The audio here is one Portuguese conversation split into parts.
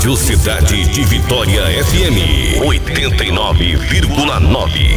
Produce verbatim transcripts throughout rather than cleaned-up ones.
Rádio Cidade de Vitória F M oitenta e nove vírgula nove.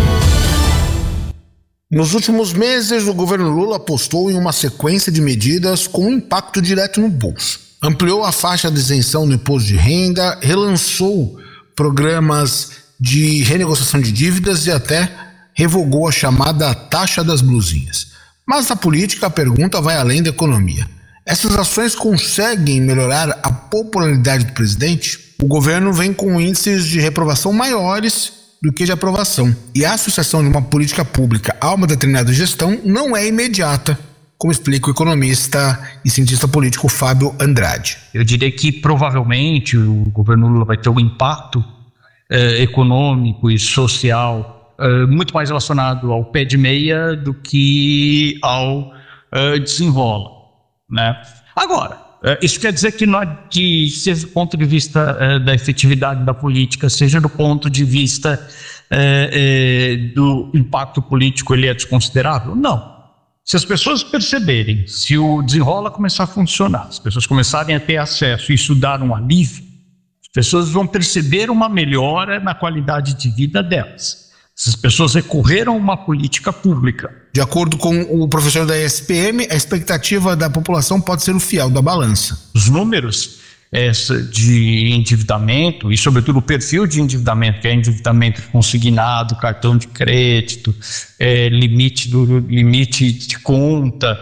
Nos últimos meses, o governo Lula apostou em uma sequência de medidas com impacto direto no bolso. Ampliou a faixa de isenção no imposto de renda, relançou programas de renegociação de dívidas e até revogou a chamada taxa das blusinhas. Mas na política a pergunta vai além da economia. Essas ações conseguem melhorar a popularidade do presidente? O governo vem com índices de reprovação maiores do que de aprovação. E a associação de uma política pública a uma determinada gestão não é imediata, como explica o economista e cientista político Fábio Andrade. Eu diria que provavelmente o governo Lula vai ter um impacto eh, econômico e social eh, muito mais relacionado ao pé de meia do que ao eh, desenrola, né? Agora, eh, isso quer dizer que, nós, que seja do ponto de vista eh, da efetividade da política, seja do ponto de vista eh, eh, do impacto político, ele é desconsiderável? Não. Se as pessoas perceberem, se o desenrola começar a funcionar, as pessoas começarem a ter acesso e isso dar um alívio, as pessoas vão perceber uma melhora na qualidade de vida delas. Essas pessoas recorreram a uma política pública. De acordo com o professor da E S P M, a expectativa da população pode ser o fiel da balança. Os números essa, de endividamento e, sobretudo, o perfil de endividamento, que é endividamento consignado, cartão de crédito, é, limite, do, limite de conta,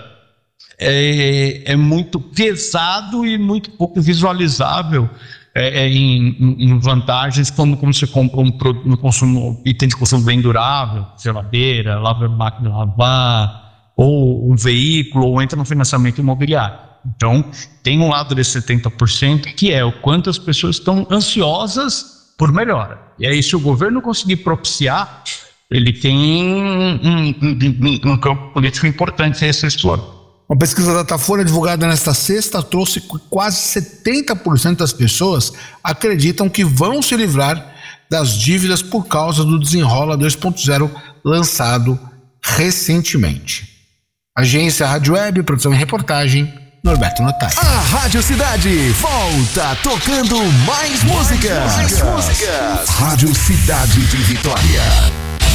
é, é muito pesado e muito pouco visualizável. É, é em, em vantagens como, como você compra um, um consumo, item de consumo bem durável, geladeira, lava, máquina de lavar, ou um veículo, ou entra no financiamento imobiliário. Então, tem um lado desse setenta por cento que é o quanto as pessoas estão ansiosas por melhora. E aí, se o governo conseguir propiciar, ele tem um, um, um, um campo político importante a essa história. Uma pesquisa da Datafolha divulgada nesta sexta trouxe que quase setenta por cento das pessoas acreditam que vão se livrar das dívidas por causa do Desenrola dois ponto zero lançado recentemente. Agência Rádio Web, produção e reportagem, Norberto Notari. A Rádio Cidade volta tocando mais músicas. Mais músicas. Rádio Cidade de Vitória.